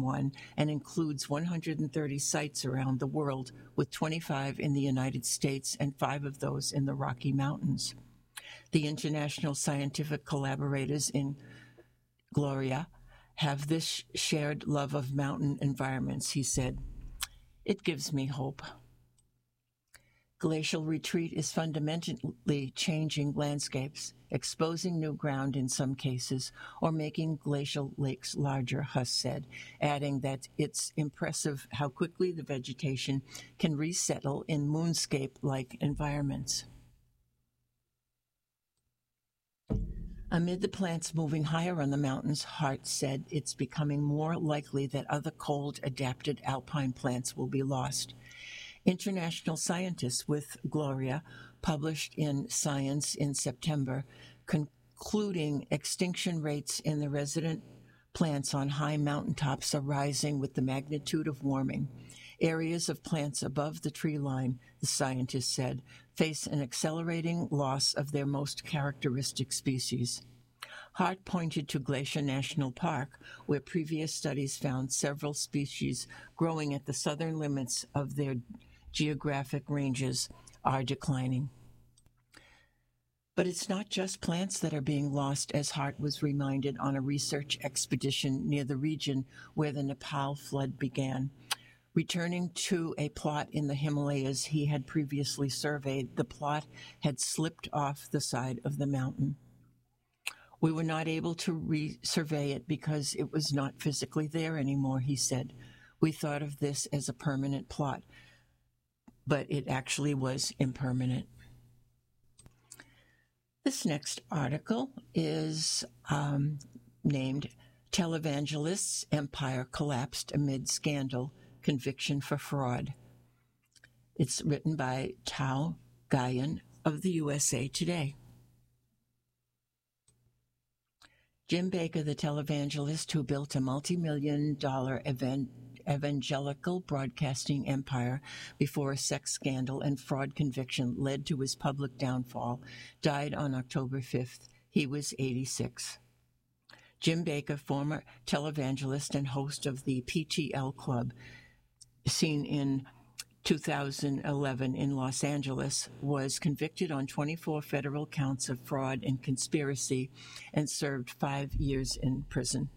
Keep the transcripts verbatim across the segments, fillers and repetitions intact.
one and includes one hundred thirty sites around the world, with twenty-five in the United States and five of those in the Rocky Mountains. The international scientific collaborators in Gloria have this shared love of mountain environments, he said. It gives me hope. Glacial retreat is fundamentally changing landscapes, exposing new ground in some cases, or making glacial lakes larger, Huss said, adding that it's impressive how quickly the vegetation can resettle in moonscape-like environments. Amid the plants moving higher on the mountains, Hart said it's becoming more likely that other cold-adapted alpine plants will be lost. International scientists with Gloria published in Science in September, concluding extinction rates in the resident plants on high mountaintops are rising with the magnitude of warming. Areas of plants above the tree line, the scientists said, face an accelerating loss of their most characteristic species. Hart pointed to Glacier National Park, where previous studies found several species growing at the southern limits of their geographic ranges are declining. But it's not just plants that are being lost, as Hart was reminded on a research expedition near the region where the Nepal flood began. Returning to a plot in the Himalayas he had previously surveyed, the plot had slipped off the side of the mountain. We were not able to re-survey it because it was not physically there anymore, he said. We thought of this as a permanent plot, but it actually was impermanent. This next article is um, named Televangelist's Empire Collapsed Amid Scandal, Conviction for Fraud. It's written by Tao Guyan of the U S A Today. Jim Bakker, the televangelist who built a multi-million dollar event evangelical broadcasting empire before a sex scandal and fraud conviction led to his public downfall, died on October fifth. He was eighty-six. Jim Bakker, former televangelist and host of the P T L Club, seen in two thousand eleven in Los Angeles, was convicted on twenty-four federal counts of fraud and conspiracy and served five years in prison.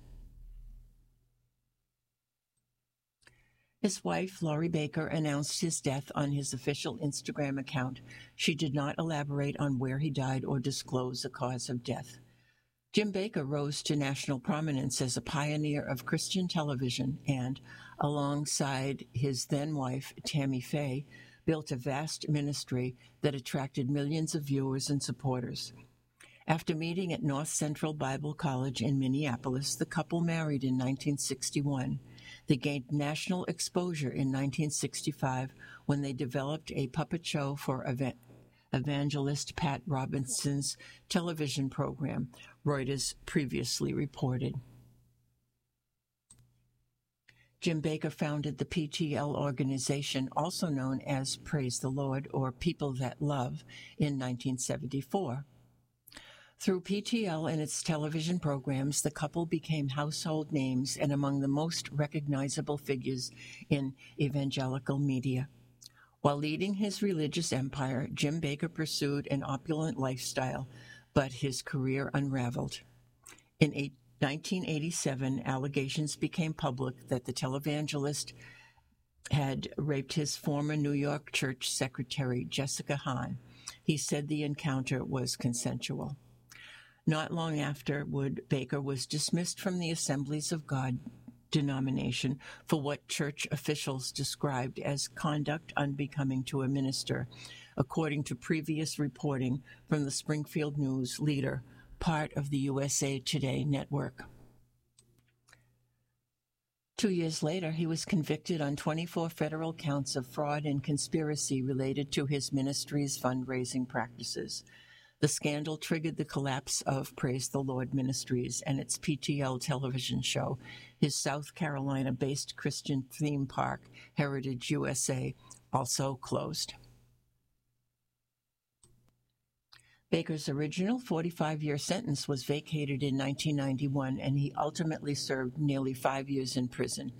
His wife, Laurie Baker, announced his death on his official Instagram account. She did not elaborate on where he died or disclose the cause of death. Jim Bakker rose to national prominence as a pioneer of Christian television and, alongside his then-wife, Tammy Faye, built a vast ministry that attracted millions of viewers and supporters. After meeting at North Central Bible College in Minneapolis, the couple married in nineteen sixty-one. They gained national exposure in nineteen sixty-five when they developed a puppet show for ev- evangelist Pat Robinson's television program, Reuters previously reported. Jim Bakker founded the P T L organization, also known as Praise the Lord or People That Love, in nineteen seventy-four. Through P T L and its television programs, the couple became household names and among the most recognizable figures in evangelical media. While leading his religious empire, Jim Bakker pursued an opulent lifestyle, but his career unraveled. In nineteen eighty-seven, allegations became public that the televangelist had raped his former New York church secretary, Jessica Hahn. He said the encounter was consensual. Not long afterward, Bakker was dismissed from the Assemblies of God denomination for what church officials described as conduct unbecoming to a minister, according to previous reporting from the Springfield News Leader, part of the U S A Today network. Two years later, he was convicted on twenty-four federal counts of fraud and conspiracy related to his ministry's fundraising practices. The scandal triggered the collapse of Praise the Lord Ministries and its P T L television show. His South Carolina-based Christian theme park, Heritage U S A, also closed. Bakker's original forty-five-year sentence was vacated in nineteen ninety-one, and he ultimately served nearly five years in prison.